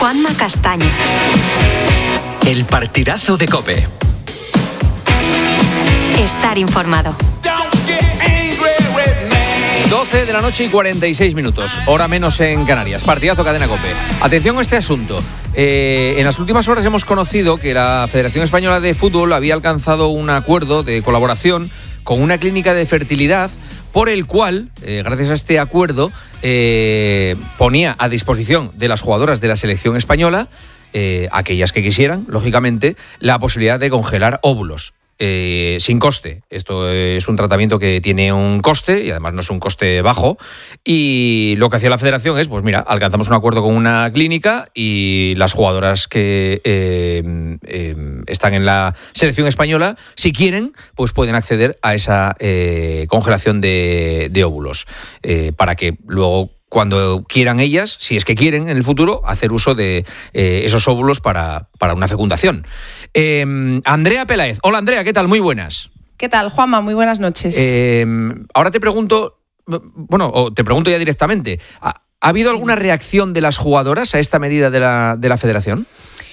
Juanma Castaño. El partidazo de COPE. Estar informado. 12 de la noche y 46 minutos, hora menos en Canarias. Partidazo Cadena COPE. Atención a este asunto. En las últimas horas hemos conocido que la Federación Española de Fútbol había alcanzado un acuerdo de colaboración con una clínica de fertilidad por el cual, gracias a este acuerdo, ponía a disposición de las jugadoras de la selección española, aquellas que quisieran, lógicamente, la posibilidad de congelar óvulos. Sin coste. Esto es un tratamiento que tiene un coste y además no es un coste bajo, y lo que hacía la federación es, pues mira, alcanzamos un acuerdo con una clínica y las jugadoras que están en la selección española, si quieren, pues pueden acceder a esa congelación de óvulos, para que luego, cuando quieran ellas, si es que quieren en el futuro, hacer uso de esos óvulos para una fecundación. Andrea Peláez. Hola Andrea, ¿qué tal? Muy buenas. ¿Qué tal, Juanma? Muy buenas noches. Ahora te pregunto, o te pregunto ya directamente, ¿ha habido alguna reacción de las jugadoras a esta medida de la federación?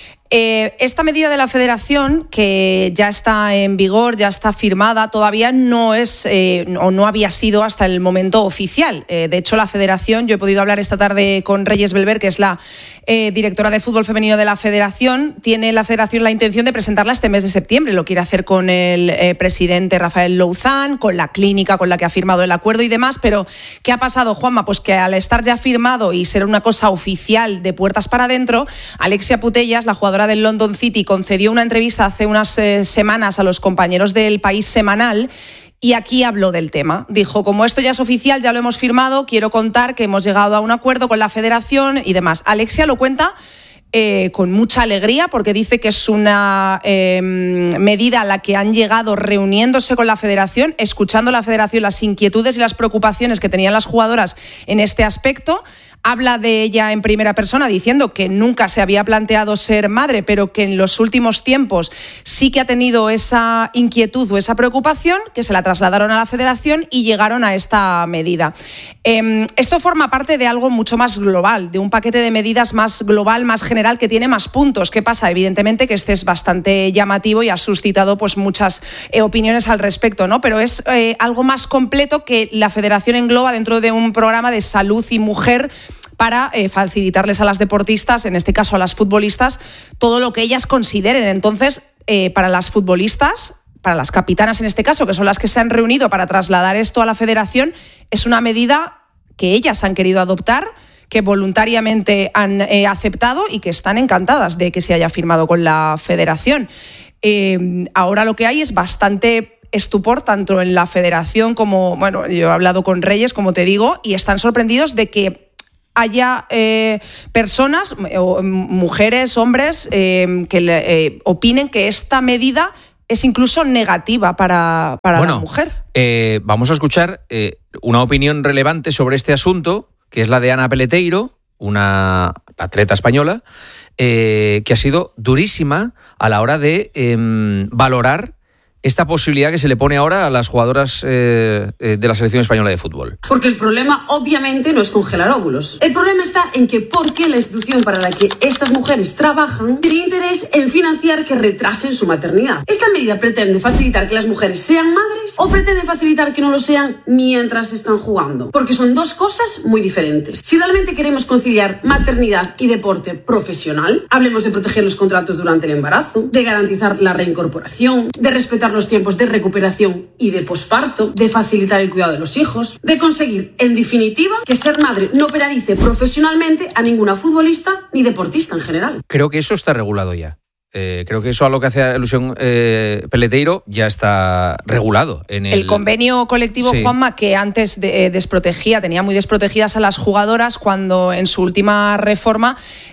Esta medida de la Federación, que ya está en vigor, ya está firmada, todavía no es o no había sido hasta el momento oficial. De hecho, la Federación, yo he podido hablar esta tarde con Reyes Belver, que es la directora de fútbol femenino de la Federación. Tiene la Federación la intención de presentarla este mes de septiembre. Lo quiere hacer con el presidente Rafael Louzán, con la clínica con la que ha firmado el acuerdo y demás. Pero, ¿qué ha pasado, Juanma? Pues que al estar ya firmado y ser una cosa oficial de puertas para adentro, Alexia Putellas, la jugadora del London City, concedió una entrevista hace unas semanas a los compañeros del País Semanal y aquí habló del tema. Dijo, como esto ya es oficial, ya lo hemos firmado, quiero contar que hemos llegado a un acuerdo con la Federación y demás. Alexia lo cuenta con mucha alegría porque dice que es una medida a la que han llegado reuniéndose con la Federación, escuchando a la Federación las inquietudes y las preocupaciones que tenían las jugadoras en este aspecto. Habla de ella en primera persona diciendo que nunca se había planteado ser madre, pero que en los últimos tiempos sí que ha tenido esa inquietud o esa preocupación, que se la trasladaron a la Federación y llegaron a esta medida. Esto forma parte de algo mucho más global, de un paquete de medidas más global, más general, que tiene más puntos. ¿Qué pasa? Evidentemente que este es bastante llamativo y ha suscitado pues muchas opiniones al respecto, ¿no? Pero es algo más completo que la Federación engloba dentro de un programa de salud y mujer para facilitarles a las deportistas, en este caso a las futbolistas, todo lo que ellas consideren. Entonces, para las futbolistas, para las capitanas en este caso, que son las que se han reunido para trasladar esto a la Federación, es una medida que ellas han querido adoptar, que voluntariamente han aceptado y que están encantadas de que se haya firmado con la Federación. Ahora lo que hay es bastante estupor tanto en la Federación como, bueno, yo he hablado con Reyes, como te digo, y están sorprendidos de que haya personas, mujeres, hombres, que opinen que esta medida es incluso negativa para la mujer. Vamos a escuchar una opinión relevante sobre este asunto, que es la de Ana Peleteiro, una atleta española, que ha sido durísima a la hora de valorar esta posibilidad que se le pone ahora a las jugadoras de la selección española de fútbol. Porque el problema obviamente no es congelar óvulos. El problema está en que ¿por qué la institución para la que estas mujeres trabajan tiene interés en financiar que retrasen su maternidad? ¿Esta medida pretende facilitar que las mujeres sean madres o pretende facilitar que no lo sean mientras están jugando? Porque son dos cosas muy diferentes. Si realmente queremos conciliar maternidad y deporte profesional, hablemos de proteger los contratos durante el embarazo, de garantizar la reincorporación, de respetar los tiempos de recuperación y de posparto, de facilitar el cuidado de los hijos, de conseguir, en definitiva, que ser madre no penalice profesionalmente a ninguna futbolista ni deportista en general. Creo que eso está regulado ya. Creo que eso a lo que hace alusión Peleteiro ya está regulado en el convenio colectivo, sí. Juanma, que antes tenía muy desprotegidas a las jugadoras, cuando en su última reforma,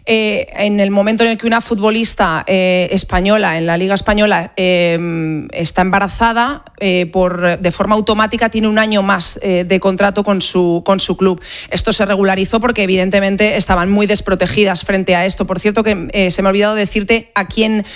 en el momento en el que una futbolista española en la Liga Española está embarazada, de forma automática tiene un año más de contrato con su club. Esto se regularizó porque evidentemente estaban muy desprotegidas frente a esto. Por cierto, que se me ha olvidado decirte a quién quién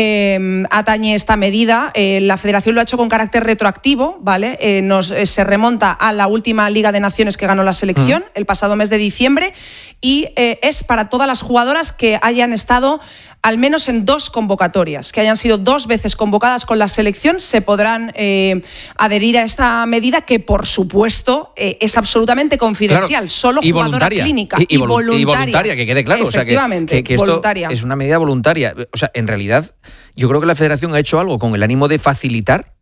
atañe esta medida. La Federación lo ha hecho con carácter retroactivo, ¿vale? Se remonta a la última Liga de Naciones que ganó la selección el pasado mes de diciembre y es para todas las jugadoras que hayan estado al menos en 2 convocatorias, que hayan sido 2 veces convocadas con la selección, se podrán adherir a esta medida que, por supuesto, es absolutamente confidencial. Claro, solo jugadora voluntaria, clínica y voluntaria, que quede claro. Efectivamente, o sea, que esto es una medida voluntaria. O sea, en realidad, yo creo que la Federación ha hecho algo con el ánimo de facilitar.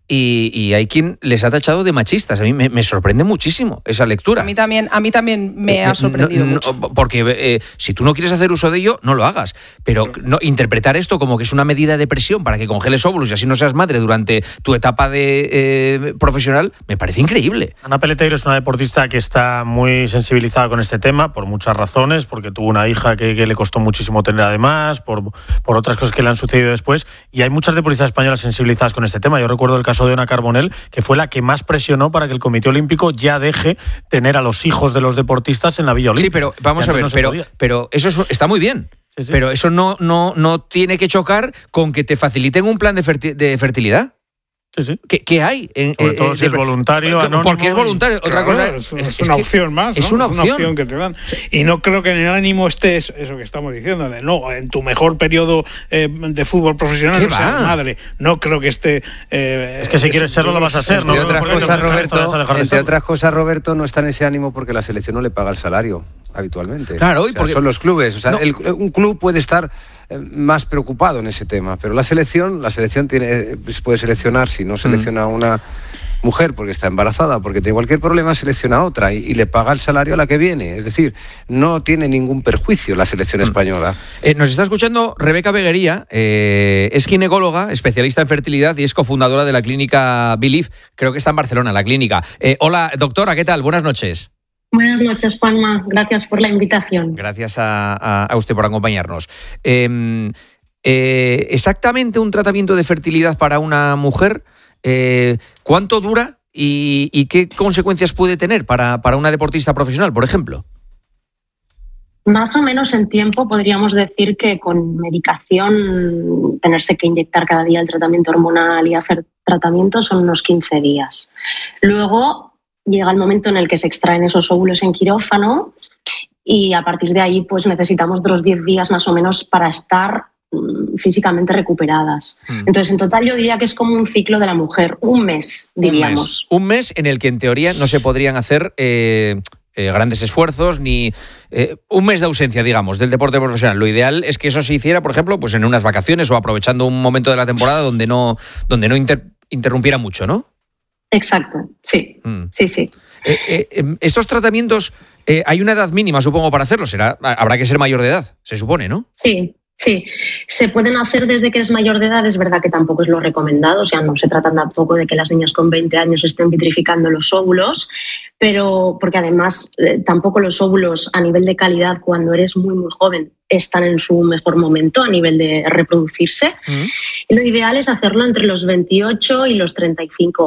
Y hay quien les ha tachado de machistas. A mí me sorprende muchísimo esa lectura. A mí también me ha sorprendido mucho. Porque si tú no quieres hacer uso de ello, no lo hagas. Pero interpretar esto como que es una medida de presión para que congeles óvulos y así no seas madre durante tu etapa de profesional, me parece increíble. Ana Peleteiro es una deportista que está muy sensibilizada con este tema por muchas razones, porque tuvo una hija que le costó muchísimo tener además, por otras cosas que le han sucedido después. Y hay muchas deportistas españolas sensibilizadas con este tema. Yo recuerdo el caso de Ana Carbonell, que fue la que más presionó para que el Comité Olímpico ya deje tener a los hijos de los deportistas en la Villa Olímpica. Sí, pero vamos a ver, pero eso está muy bien. Sí. Pero eso no tiene que chocar con que te faciliten un plan de fertilidad. Sí. ¿Qué hay? Sobre todo si es voluntario, anónimo. Porque es voluntario. Otra cosa es una opción más, ¿no? Es una opción que te dan. Y no creo que en el ánimo esté eso que estamos diciendo, de no, en tu mejor periodo de fútbol profesional no seas madre. No creo que esté... es que si quieres serlo lo vas a hacer, ¿no? Entre otras cosas, Roberto, no está en ese ánimo porque la selección no le paga el salario habitualmente. Claro, y porque... son los clubes. O sea, un club puede estar más preocupado en ese tema, pero la selección puede seleccionar, si no selecciona a una mujer porque está embarazada, porque tiene cualquier problema, selecciona a otra y le paga el salario a la que viene. Es decir, no tiene ningún perjuicio la selección española. Nos está escuchando Rebeca Beguería, es ginecóloga, especialista en fertilidad y es cofundadora de la clínica Believe, creo que está en Barcelona, la clínica. Hola, doctora, ¿qué tal? Buenas noches. Buenas noches, Juanma. Gracias por la invitación. Gracias a usted por acompañarnos. Exactamente un tratamiento de fertilidad para una mujer, ¿cuánto dura y qué consecuencias puede tener para una deportista profesional, por ejemplo? Más o menos en tiempo podríamos decir que con medicación, tenerse que inyectar cada día el tratamiento hormonal y hacer tratamientos son unos 15 días. Luego llega el momento en el que se extraen esos óvulos en quirófano y a partir de ahí pues necesitamos otros 10 días más o menos para estar físicamente recuperadas. Entonces, en total yo diría que es como un ciclo de la mujer, un mes, diríamos. Un mes en el que en teoría no se podrían hacer grandes esfuerzos ni un mes de ausencia, digamos, del deporte profesional. Lo ideal es que eso se hiciera, por ejemplo, pues en unas vacaciones o aprovechando un momento de la temporada donde no interrumpiera mucho, ¿no? Exacto, sí. Sí. Estos tratamientos, hay una edad mínima, supongo, para hacerlos. Habrá que ser mayor de edad, se supone, ¿no? Sí. Se pueden hacer desde que es mayor de edad, es verdad que tampoco es lo recomendado, o sea, no se trata tampoco de que las niñas con 20 años estén vitrificando los óvulos, pero porque además tampoco los óvulos a nivel de calidad cuando eres muy muy joven están en su mejor momento a nivel de reproducirse. Lo ideal es hacerlo entre los 28 y los 35